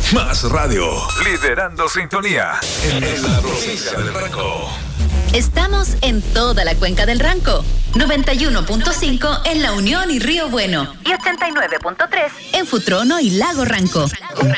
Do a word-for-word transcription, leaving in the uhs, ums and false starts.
Más radio. Liderando sintonía en, en la provincia del Ranco. Estamos en toda la cuenca del Ranco. noventa y uno punto cinco en La Unión y Río Bueno. Y ochenta y nueve punto tres en Futrono y Lago Ranco.